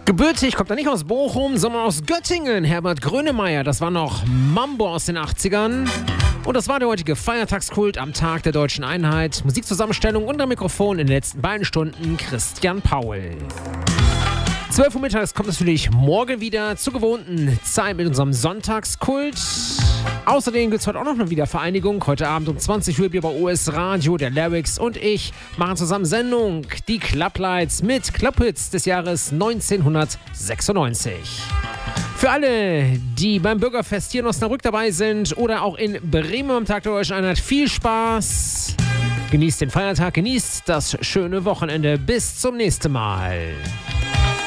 Gebürtig kommt er nicht aus Bochum, sondern aus Göttingen. Herbert Grönemeyer, das war noch Mambo aus den 80ern. Und das war der heutige Feiertagskult am Tag der Deutschen Einheit. Musikzusammenstellung und am Mikrofon in den letzten beiden Stunden Christian Paul. 12 Uhr mittags kommt natürlich morgen wieder zur gewohnten Zeit mit unserem Sonntagskult. Außerdem gibt es heute auch noch eine Wiedervereinigung. Heute Abend um 20 Uhr bei US Radio. Der Lyrics und ich machen zusammen Sendung. Die Clublights mit Clubhits des Jahres 1996. Für alle, die beim Bürgerfest hier in Osnabrück dabei sind oder auch in Bremen am Tag der Deutschen Einheit, viel Spaß. Genießt den Feiertag, genießt das schöne Wochenende. Bis zum nächsten Mal.